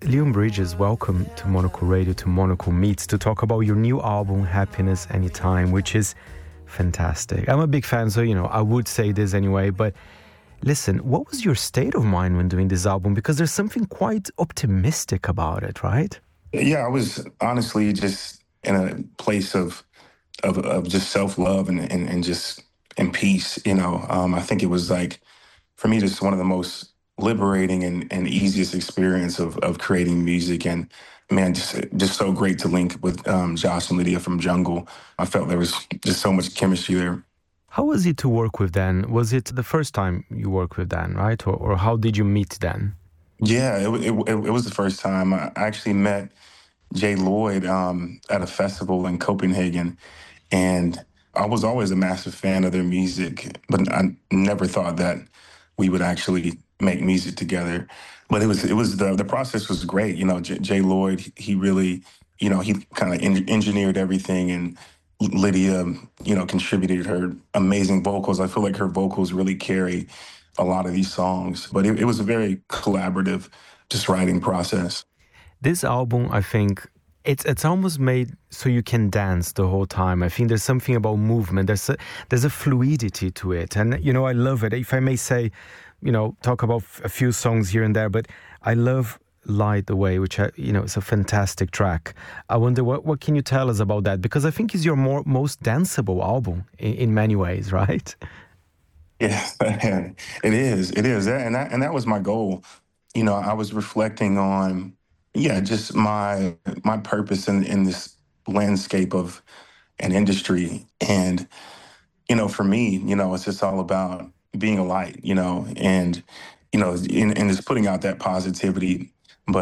Leon Bridges, welcome to Monocle Radio, to Monocle Meets, to talk about your new album, Happiness Anytime, which is fantastic. I'm a big fan, so, I would say this anyway, but listen, what was your state of mind when doing this album? Because there's something quite optimistic about it, right? Yeah, I was honestly just in a place of just self-love and just in peace, I think it was like, for me, just one of the most liberating and easiest experience of creating music. And man, just so great to link with Josh and Lydia from Jungle. I felt there was just so much chemistry there. How was it to work with Dan? Was it the first time you worked with Dan, right? Or how did you meet Dan? Yeah, it was the first time. I actually met Jay Lloyd at a festival in Copenhagen, and I was always a massive fan of their music, but I never thought that we would actually make music together. But it was the process was great. Jay Lloyd, he really, he kind of engineered everything, and Lydia, contributed her amazing vocals. I feel like her vocals really carry a lot of these songs, but it was a very collaborative, just writing process. This album, I think, it's almost made so you can dance the whole time. I think there's something about movement. There's a fluidity to it, and I love it. If I may say, talk about a few songs here and there, but I love Light the Way, which it's a fantastic track. I wonder what can you tell us about that, because I think it's your most danceable album in many ways, right? Yeah, it is, and that was my goal. I was reflecting on, just my purpose in this landscape of an industry. And, for me, it's just all about being a light, and, and just putting out that positivity. But,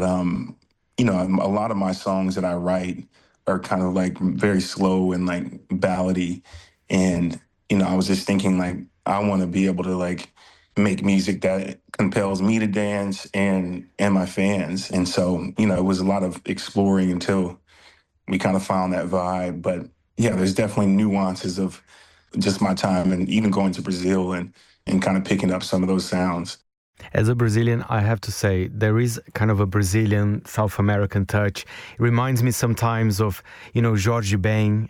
a lot of my songs that I write are kind of like very slow and like ballady. And, I was just thinking like, I want to be able to like make music that compels me to dance and my fans. And so, it was a lot of exploring until we kind of found that vibe. But yeah, there's definitely nuances of just my time and even going to Brazil and kind of picking up some of those sounds. As a Brazilian, I have to say, there is kind of a Brazilian South American touch. It reminds me sometimes of, Jorge Ben.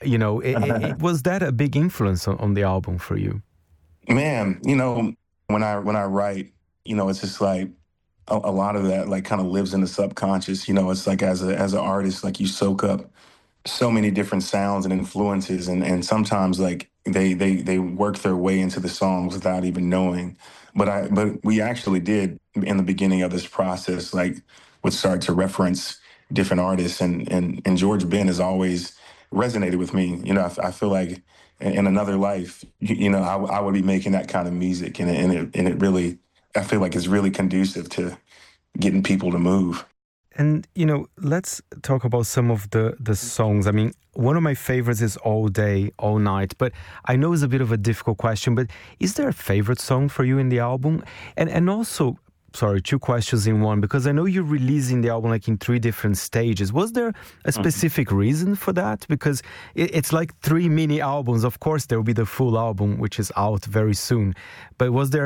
Was that a big influence on the album for you? Man, when I write, it's just like a lot of that like kind of lives in the subconscious. It's like as an artist, like you soak up so many different sounds and influences, and sometimes like they work their way into the songs without even knowing. But we actually did in the beginning of this process, like would start to reference different artists, and George Ben has always resonated with me. I feel like in another life, I would be making that kind of music, and it really, I feel like it's really conducive to getting people to move. And, let's talk about some of the songs. I mean, one of my favorites is All Day, All Night, but I know it's a bit of a difficult question, but is there a favorite song for you in the album? And also, sorry, two questions in one, because I know you're releasing the album like in 3 different stages. Was there a specific reason for that? Because it's like 3 mini albums. Of course, there will be the full album, which is out very soon. But was there,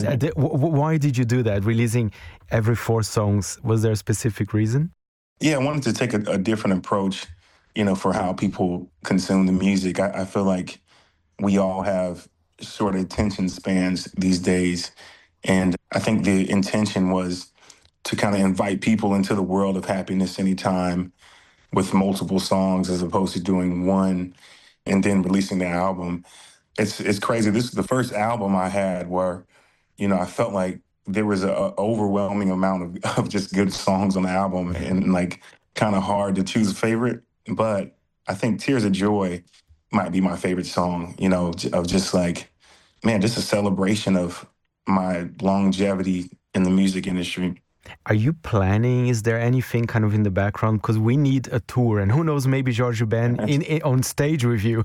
why did you do that? Releasing every 4 songs, was there a specific reason? Yeah, I wanted to take a different approach, for how people consume the music. I feel like we all have sort of attention spans these days. And I think the intention was to kind of invite people into the world of Happiness Anytime with multiple songs, as opposed to doing one and then releasing the album. It's crazy. This is the first album I had where, I felt like there was an overwhelming amount of just good songs on the album, and like kind of hard to choose a favorite. But I think Tears of Joy might be my favorite song, of just like, man, just a celebration of my longevity in the music industry. Are you planning? Is there anything kind of in the background? Because we need a tour, and who knows, maybe Jorge Ben on stage with you.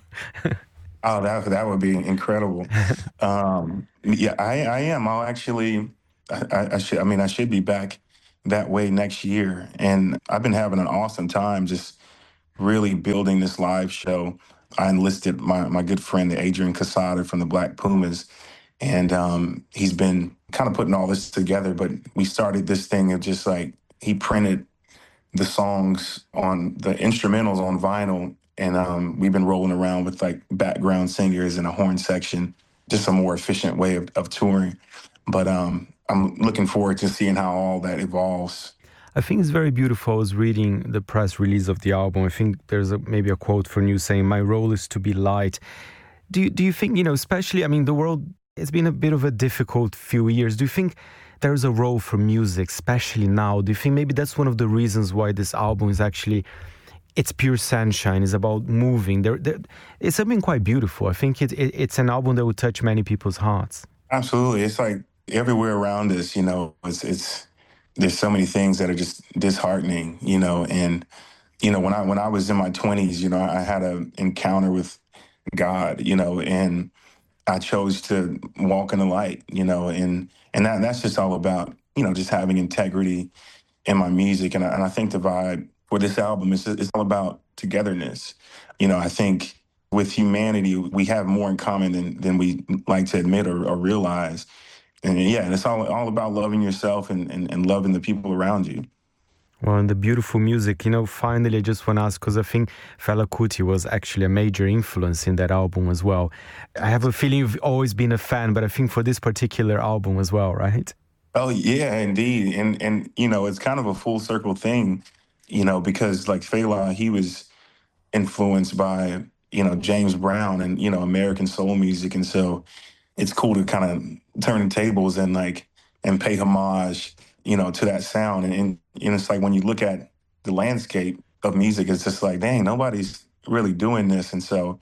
Oh, that would be incredible. Yeah, I am. I'll actually, I should be back that way next year. And I've been having an awesome time just really building this live show. I enlisted my good friend, Adrian Casada from the Black Pumas, and he's been kind of putting all this together. But we started this thing of just like, he printed the songs on the instrumentals on vinyl, and we've been rolling around with like background singers and a horn section, just a more efficient way of touring. But I'm looking forward to seeing how all that evolves. I think it's very beautiful. I was reading the press release of the album. I think there's maybe a quote from you saying, "My role is to be light." Do you think, especially, I mean, the world, it's been a bit of a difficult few years. Do you think there's a role for music, especially now? Do you think maybe that's one of the reasons why this album is actually, it's pure sunshine, it's about moving. It's something quite beautiful. I think it's an album that would touch many people's hearts. Absolutely. It's like everywhere around us, it's there's so many things that are just disheartening, and when I was in my 20s, I had an encounter with God, and I chose to walk in the light, and that's just all about, just having integrity in my music. And I think the vibe for this album is it's all about togetherness. I think with humanity, we have more in common than we like to admit or realize. And yeah, it's all about loving yourself and loving the people around you. Well, and the beautiful music, finally, I just want to ask, because I think Fela Kuti was actually a major influence in that album as well. I have a feeling you've always been a fan, but I think for this particular album as well, right? Oh, yeah, indeed. And it's kind of a full circle thing, because like Fela, he was influenced by, James Brown and, American soul music. And so it's cool to kind of turn the tables and pay homage, to that sound. And it's like when you look at the landscape of music, it's just like, dang, nobody's really doing this. And so,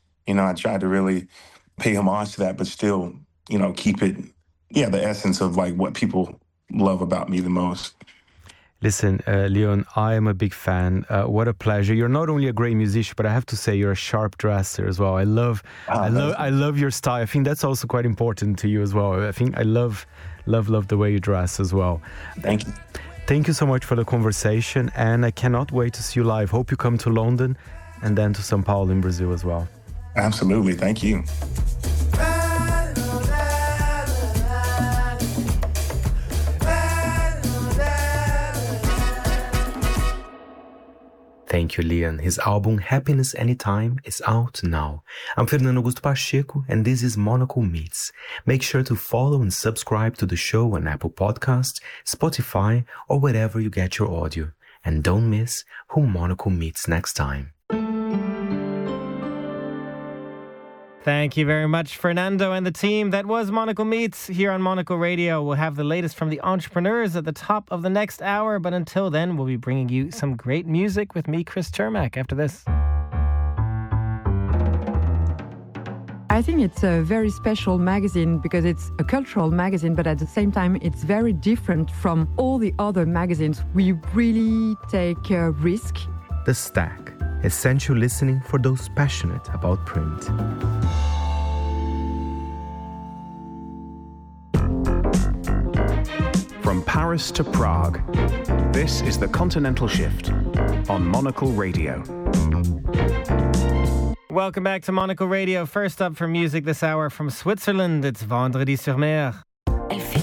I tried to really pay homage to that, but still, keep it, the essence of like what people love about me the most. Listen, Leon, I am a big fan. What a pleasure. You're not only a great musician, but I have to say you're a sharp dresser as well. I love your style. I think that's also quite important to you as well. I think I love the way you dress as well. Thank you. Thank you so much for the conversation, and I cannot wait to see you live. Hope you come to London and then to São Paulo in Brazil as well. Absolutely. Thank you. Thank you, Leon. His album Happiness Anytime is out now. I'm Fernando Augusto Pacheco, and this is Monocle Meets. Make sure to follow and subscribe to the show on Apple Podcasts, Spotify, or wherever you get your audio. And don't miss who Monocle meets next time. Thank you very much, Fernando and the team. That was Monocle Meets here on Monocle Radio. We'll have the latest from the entrepreneurs at the top of the next hour. But until then, we'll be bringing you some great music with me, Chris Cermak, after this. I think it's a very special magazine because it's a cultural magazine, but at the same time, it's very different from all the other magazines. We really take a risk. The Stack. Essential listening for those passionate about print. From Paris to Prague, this is The Continental Shift on Monocle Radio. Welcome back to Monocle Radio. First up for music this hour from Switzerland, it's Vendredi sur Mer.